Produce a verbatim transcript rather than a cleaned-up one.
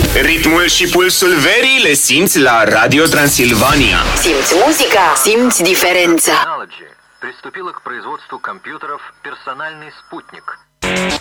Ritmul și pulsul verii le simți la Radio Transilvania. Simți muzica, simți diferența. Pриступила к производству компьютеров «Персональный спутник».